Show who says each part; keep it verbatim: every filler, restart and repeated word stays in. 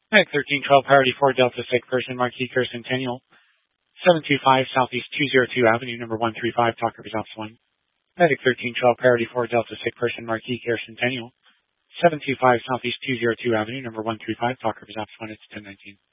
Speaker 1: Medic thirteen twelve, priority four, Delta Sick Person, Marquis Care Centennial, seven two five Southeast two oh two Avenue, number one three five, Talker Results one. Medic thirteen twelve, priority four, Delta Sick Person, Marquis Care Centennial, seven two five Southeast two oh two Avenue, number one three five, Talker Results one, it's ten nineteen.